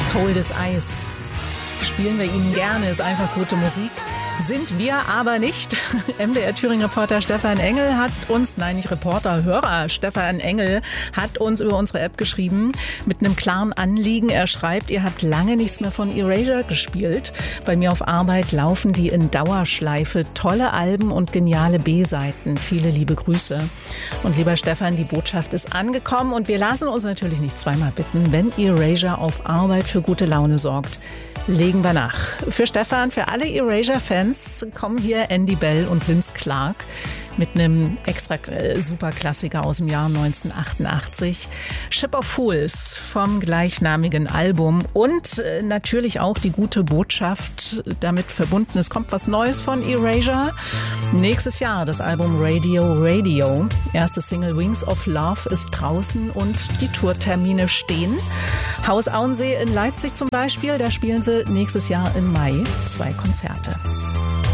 Cold as Ice. Spielen wir Ihnen gerne, ist einfach gute Musik. Sind wir aber nicht. MDR-Thüringen-Reporter Stefan Engel hat uns, nein, nicht Reporter, Hörer Stefan Engel hat uns über unsere App geschrieben mit einem klaren Anliegen. Er schreibt, ihr habt lange nichts mehr von Erasure gespielt. Bei mir auf Arbeit laufen die in Dauerschleife. Tolle Alben und geniale B-Seiten. Viele liebe Grüße. Und lieber Stefan, die Botschaft ist angekommen und wir lassen uns natürlich nicht zweimal bitten, wenn Erasure auf Arbeit für gute Laune sorgt. Legen wir nach. Für Stefan, für alle Erasure-Fans kommen hier Andy Bell und Vince Clarke mit einem extra Superklassiker aus dem Jahr 1988. Ship of Fools vom gleichnamigen Album und natürlich auch die gute Botschaft damit verbunden. Es kommt was Neues von Erasure. Nächstes Jahr das Album Radio Radio. Erste Single Wings of Love ist draußen und die Tourtermine stehen. Haus Auensee in Leipzig zum Beispiel, da spielen sie nächstes Jahr im Mai 2 Konzerte.